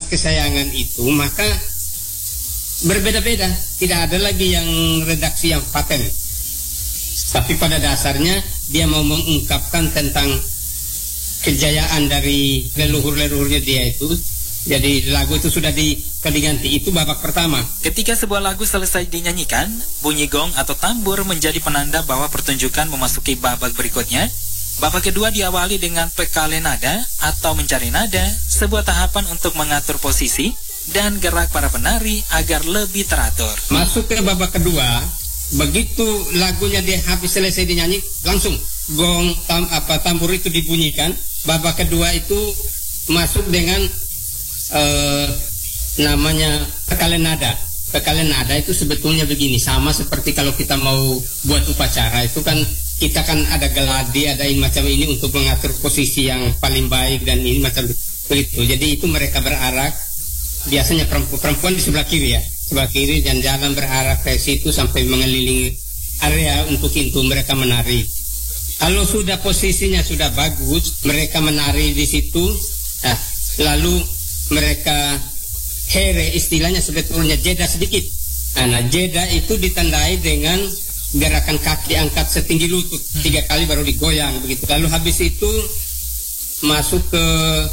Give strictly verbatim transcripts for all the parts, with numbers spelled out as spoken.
kesayangan itu, maka berbeda-beda. Tidak ada lagi yang redaksi yang paten. Tapi pada dasarnya dia mau mengungkapkan tentang kejayaan dari leluhur-leluhurnya dia itu. Jadi lagu itu sudah diganti. Itu babak pertama. Ketika sebuah lagu selesai dinyanyikan, bunyi gong atau tambur menjadi penanda bahwa pertunjukan memasuki babak berikutnya. Babak kedua diawali dengan pekale nada atau mencari nada, sebuah tahapan untuk mengatur posisi dan gerak para penari agar lebih teratur. Masuk ke babak kedua, begitu lagunya dia habis selesai dinyanyi, langsung gong tam, apa tambur itu dibunyikan. Babak kedua itu masuk dengan uh, namanya pekale nada. Pekale nada itu sebetulnya begini, sama seperti kalau kita mau buat upacara itu kan kita kan ada geladi, ada ini macam ini untuk mengatur posisi yang paling baik dan ini macam begitu. Jadi itu mereka berarak, biasanya perempuan, perempuan di sebelah kiri ya, sebelah kiri dan jalan berarak ke situ sampai mengelilingi area untuk itu mereka menari. Kalau sudah posisinya sudah bagus, mereka menari di situ, nah, lalu mereka here, istilahnya sebetulnya jeda sedikit. Nah, jeda itu ditandai dengan gerakan kaki angkat setinggi lutut tiga kali baru digoyang begitu. Lalu habis itu masuk ke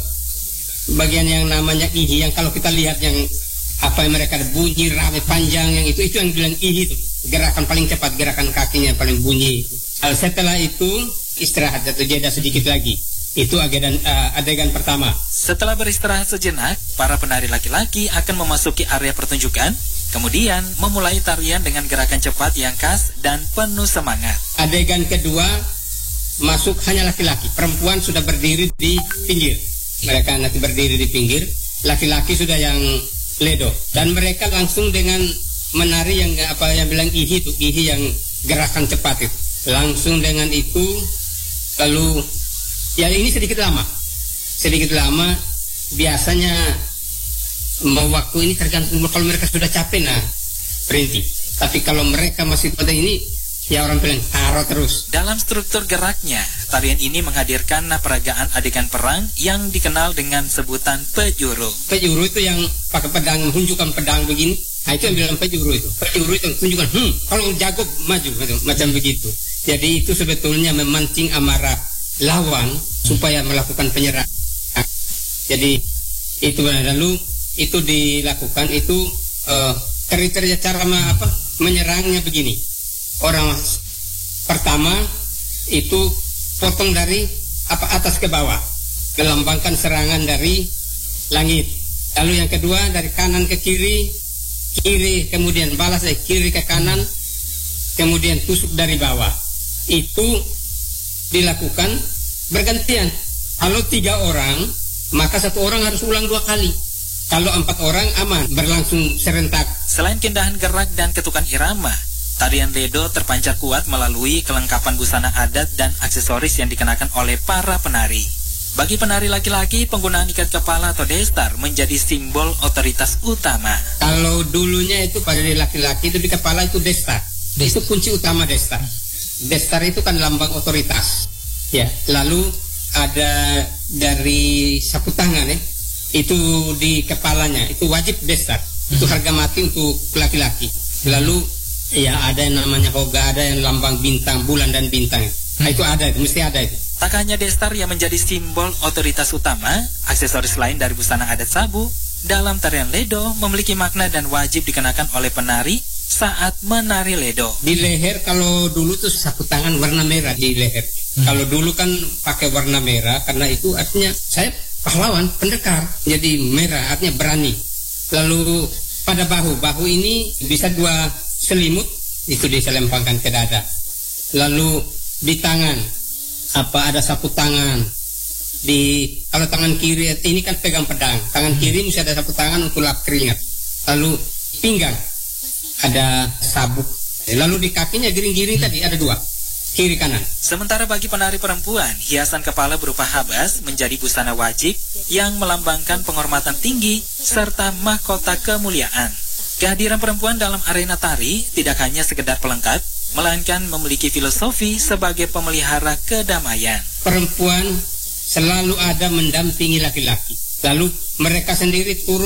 bagian yang namanya ihi, yang kalau kita lihat yang apa yang mereka bunyi rame panjang yang itu itu yang bilang ihi itu gerakan paling cepat, gerakan kakinya paling bunyi. Lalu setelah itu istirahat atau jeda sedikit lagi. Itu adegan, uh, adegan pertama. Setelah beristirahat sejenak, para penari laki-laki akan memasuki area pertunjukan, kemudian memulai tarian dengan gerakan cepat yang khas dan penuh semangat. Adegan kedua masuk hanya laki-laki, perempuan sudah berdiri di pinggir. Mereka nanti berdiri di pinggir, laki-laki sudah yang ledo, dan mereka langsung dengan menari yang apa yang bilang ihi itu, ihi yang gerakan cepat itu. Langsung dengan itu, lalu ya ini sedikit lama, sedikit lama. Biasanya mau waktu ini tergantung kalau mereka sudah capek, nah berhenti. Tapi kalau mereka masih pada ini, ya orang bilang taruh terus. Dalam struktur geraknya, tarian ini menghadirkan peragaan adegan perang yang dikenal dengan sebutan pejuru. Pejuru itu yang pakai pedang, menunjukkan pedang begini. Nah itu yang bilang pejuru itu. Pejuru itu tunjukkan, hmm, kalau jago maju, macam begitu. Jadi itu sebetulnya memancing amarah lawan supaya melakukan penyerangan. Jadi itu benar. Lalu itu dilakukan itu uh, kriteria cara apa menyerangnya begini. Orang pertama itu potong dari apa atas ke bawah, melambangkan serangan dari langit. Lalu yang kedua dari kanan ke kiri, kiri kemudian balas dari kiri ke kanan, kemudian tusuk dari bawah. Itu dilakukan bergantian. Kalau tiga orang, maka satu orang harus ulang dua kali. Kalau empat orang aman, berlangsung serentak. Selain keindahan gerak dan ketukan irama, tarian ledo terpancar kuat melalui kelengkapan busana adat dan aksesoris yang dikenakan oleh para penari. Bagi penari laki-laki, penggunaan ikat kepala atau destar menjadi simbol otoritas utama. Kalau dulunya itu pada laki-laki itu di kepala itu destar. Itu kunci utama destar. Destar itu kan lambang otoritas. Ya, lalu ada dari sapu tangan ya, itu di kepalanya, itu wajib destar. Itu harga mati untuk laki-laki. Lalu ya ada yang namanya hoga, ada yang lambang bintang, bulan dan bintang. Nah itu ada, itu mesti ada itu. Tak hanya destar yang menjadi simbol otoritas utama, aksesoris lain dari busana adat Sabu dalam tarian ledo memiliki makna dan wajib dikenakan oleh penari saat menari ledo. Di leher kalau dulu tuh sapu tangan warna merah di leher. Hmm. Kalau dulu kan pakai warna merah karena itu artinya saya pahlawan, pendekar. Jadi merah artinya berani. Lalu pada bahu, bahu ini bisa dua selimut itu diselempangkan ke dada. Lalu di tangan apa ada sapu tangan. Di kalau tangan kiri ini kan pegang pedang. Tangan kiri mesti ada sapu tangan untuk lap keringat. Lalu pinggang ada sabuk. Lalu di kakinya giring-giring tadi ada dua, kiri kanan. Sementara bagi penari perempuan, hiasan kepala berupa habas menjadi busana wajib yang melambangkan penghormatan tinggi serta mahkota kemuliaan. Kehadiran perempuan dalam arena tari tidak hanya sekedar pelengkap, melainkan memiliki filosofi sebagai pemelihara kedamaian. Perempuan selalu ada mendampingi laki-laki. Lalu mereka sendiri turun